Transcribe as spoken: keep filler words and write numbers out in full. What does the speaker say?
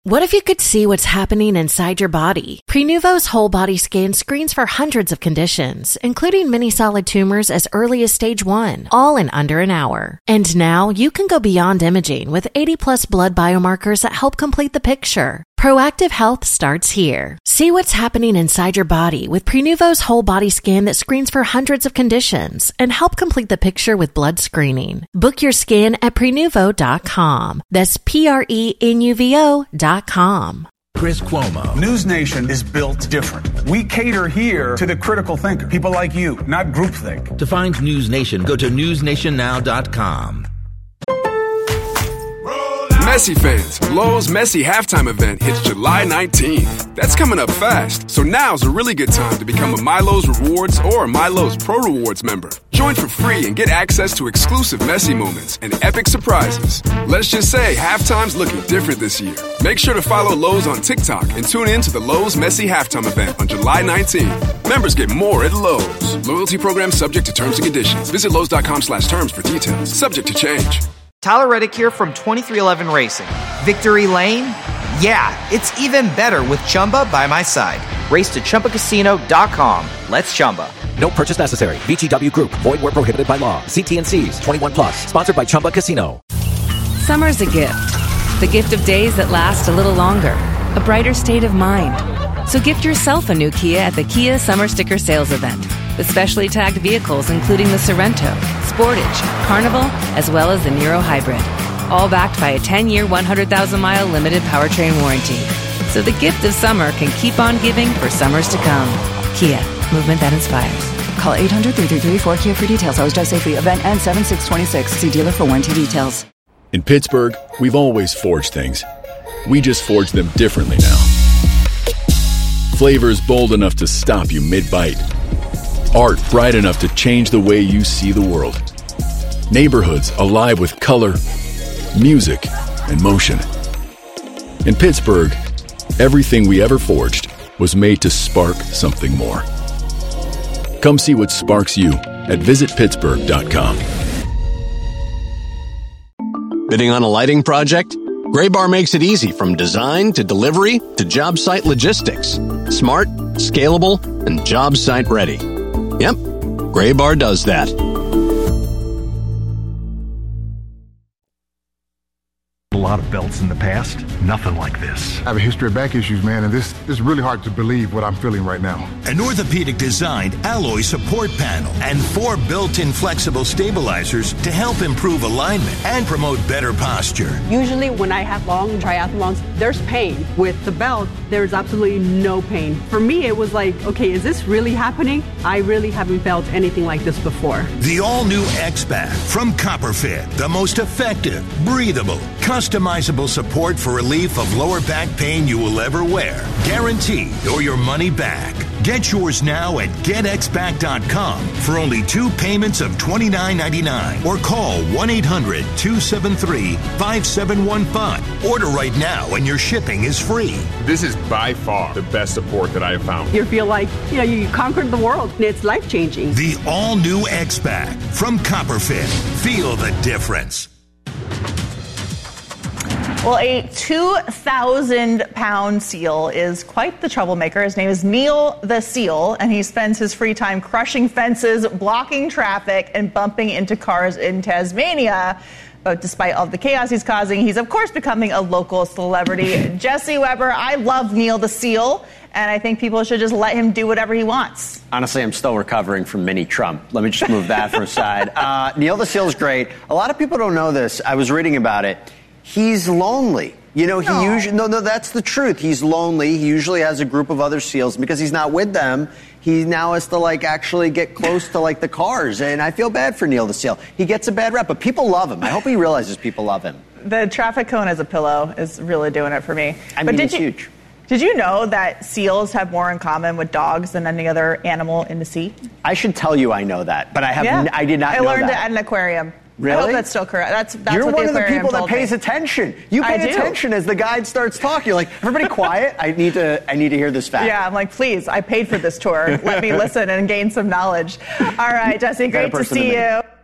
What if you could see what's happening inside your body? Prenuvo's whole body scan screens for hundreds of conditions, including many solid tumors as early as stage one, all in under an hour. And now you can go beyond imaging with eighty plus blood biomarkers that help complete the picture. Proactive health starts here. See what's happening inside your body with Prenuvo's whole body scan that screens for hundreds of conditions and help complete the picture with blood screening. Book your scan at Prenuvo dot com. That's P R E N U V O dot com. Chris Cuomo. News Nation is built different. We cater here to the critical thinker, people like you, not groupthink. To find News Nation, go to news nation now dot com. Messi fans, Lowe's Messi halftime event hits July nineteenth. That's coming up fast, so now's a really good time to become a MyLowe's Rewards or a MyLowe's Pro Rewards member. Join for free and get access to exclusive Messi moments and epic surprises. Let's just say halftime's looking different this year. Make sure to follow Lowe's on TikTok and tune in to the Lowe's Messi halftime event on July nineteenth. Members get more at Lowe's. Loyalty program subject to terms and conditions. Visit Lowe's dot com slash terms for details. Subject to change. Tyler Reddick here from twenty-three eleven Racing. Victory Lane? Yeah, it's even better with Chumba by my side. Race to Chumba Casino dot com. Let's Chumba. No purchase necessary. V G W Group. Void where prohibited by law. See T and C's. twenty-one plus. Sponsored by Chumba Casino. Summer's a gift. The gift of days that last a little longer. A brighter state of mind. So gift yourself a new Kia at the Kia Summer Sticker Sales Event. With specially tagged vehicles including the Sorrento, Sportage, Carnival, as well as the Niro Hybrid. All backed by a ten-year, one hundred thousand mile limited powertrain warranty. So the gift of summer can keep on giving for summers to come. Kia, movement that inspires. Call eight hundred, three three three, four K I A for details. Always drive safely. Event ends seven six twenty-six. See dealer for warranty details. In Pittsburgh, we've always forged things. We just forge them differently now. Flavors bold enough to stop you mid-bite. Art bright enough to change the way you see the world. Neighborhoods alive with color, music, and motion. In Pittsburgh, everything we ever forged was made to spark something more. Come see what sparks you at visit pittsburgh dot com. Bidding on a lighting project? Graybar makes it easy from design to delivery to job site logistics. Smart, scalable, and job site ready. Yep, Graybar does that. A lot of belts in the past, nothing like this. I have a history of back issues, man, and this, this is really hard to believe what I'm feeling right now. An orthopedic-designed alloy support panel and four built-in flexible stabilizers to help improve alignment and promote better posture. Usually when I have long triathlons, there's pain. With the belt, there's absolutely no pain. For me, it was like, okay, is this really happening? I really haven't felt anything like this before. The all-new X-Back from Copperfit, the most effective, breathable, customizable support for relief of lower back pain you will ever wear. Guaranteed or your money back. Get yours now at get x back dot com for only two payments of twenty-nine ninety-nine or call one eight hundred, two seven three, five seven one five. Order right now and your shipping is free. This is by far the best support that I have found. You feel like, you know, you conquered the world. It's life-changing. The all-new X-Back from Copperfit. Feel the difference. Well, a two thousand pound seal is quite the troublemaker. His name is Neil the Seal, and he spends his free time crushing fences, blocking traffic, and bumping into cars in Tasmania. But despite all the chaos he's causing, he's, of course, becoming a local celebrity. Jesse Weber, I love Neil the Seal, and I think people should just let him do whatever he wants. Honestly, I'm still recovering from mini Trump. Let me just move that for a side. Uh, Neil the Seal is great. A lot of people don't know this. I was reading about it. He's lonely. You know, he no. usually, no, no, that's the truth. He's lonely. He usually has a group of other seals. Because he's not with them, he now has to, like, actually get close to, like, the cars. And I feel bad for Neil the Seal. He gets a bad rep, but people love him. I hope he realizes people love him. The traffic cone as a pillow is really doing it for me. I but mean, did it's you, huge. Did you know that seals have more in common with dogs than any other animal in the sea? I should tell you I know that, but I have. Yeah. N- I did not I know that. I learned it at an aquarium. Really? I hope that's still correct. That's, that's You're what one the of the people that pays me. attention. You pay attention as the guide starts talking. You're like, everybody quiet. I need to. I need to hear this fact. Yeah, I'm like, please. I paid for this tour. Let me listen and gain some knowledge. All right, Jesse. Great to see you.